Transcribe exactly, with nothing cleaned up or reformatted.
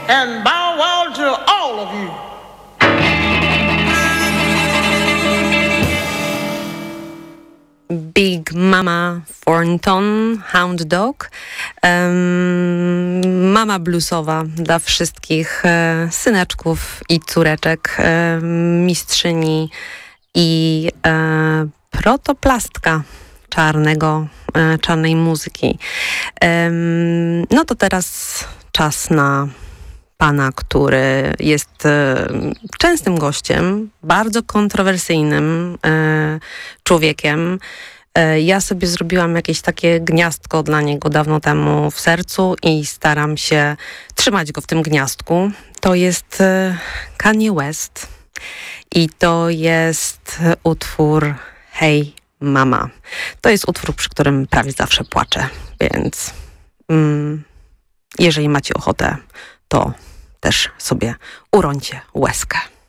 and bow wow to all of you. Big Mama Thornton, Hound Dog. Um, mama bluesowa dla wszystkich e, syneczków i córeczek e, mistrzyni i e, protoplastka czarnego, e, czarnej muzyki. E, no to teraz czas na pana, który jest e, częstym gościem, bardzo kontrowersyjnym e, człowiekiem. E, ja sobie zrobiłam jakieś takie gniazdko dla niego dawno temu w sercu i staram się trzymać go w tym gniazdku. To jest e, Kanye West i to jest utwór Hey Mama. To jest utwór, przy którym prawie zawsze płaczę, więc mm, jeżeli macie ochotę, to też sobie urońcie łezkę.